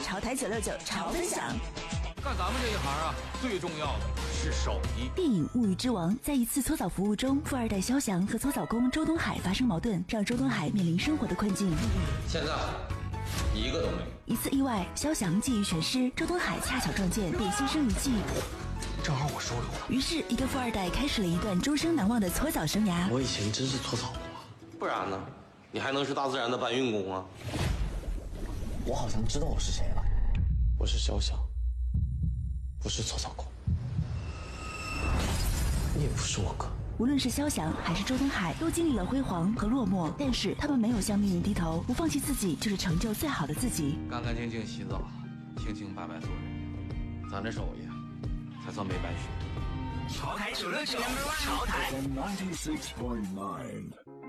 潮台969潮分享。 干咱们这一行啊，最重要的是手艺。 电影《物欲之王》在一次搓澡服务中，富二代肖翔和搓澡工周东海发生矛盾，让周东海面临生活的困境。 现在一个都没有。 一次意外，肖翔技艺全失，周东海恰巧撞见，便心生一计。 正好我输了。 于是，一个富二代开始了一段终生难忘的搓澡生涯。 我以前真是搓澡工啊，不然呢？你还能是大自然的搬运工啊？我好像知道我是谁了，我是肖翔，不是搓澡工，你也不是我哥。 无论是肖翔还是周东海，都经历了辉煌和落寞，但是他们没有向命运低头，不放弃自己，就是成就最好的自己。 干干净净洗澡，清清白白做人，咱这手艺才算没白学。 潮台969，潮台 96.9